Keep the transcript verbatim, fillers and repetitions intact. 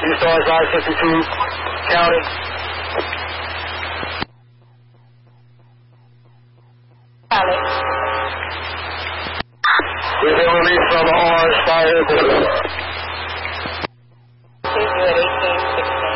Two stars, I fifty-two, county. Alex. We've been released from the orange fire.